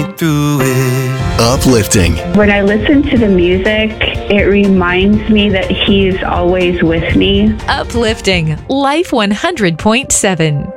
me through it. Uplifting. When I listen to the music, it reminds me that he's always with me. Uplifting. Life 100.7.